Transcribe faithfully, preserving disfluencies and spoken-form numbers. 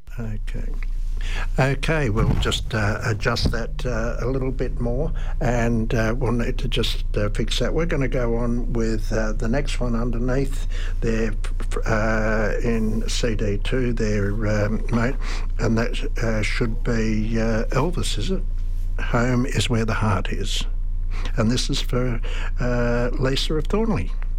Okay. Okay, we'll just uh, adjust that uh, a little bit more, and uh, we'll need to just uh, fix that. We're going to go on with uh, the next one underneath there uh, in C D two there, um, mate, and that uh, should be uh, Elvis, is it? Home is where the heart is. And this is for uh, Lisa of Thornley.